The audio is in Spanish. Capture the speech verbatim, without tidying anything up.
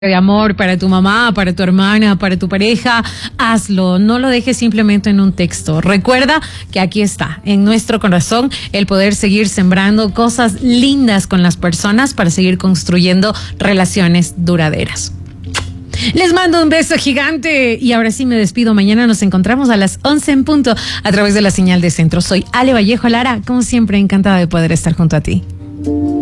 de amor para tu mamá, para tu hermana, para tu pareja, hazlo, no lo dejes simplemente en un texto. Recuerda que aquí está, en nuestro corazón, el poder seguir sembrando cosas lindas con las personas para seguir construyendo relaciones duraderas. Les mando un beso gigante y ahora sí me despido. Mañana nos encontramos a las once en punto a través de la señal de Centro. Soy Ale Vallejo Lara, como siempre encantada de poder estar junto a ti.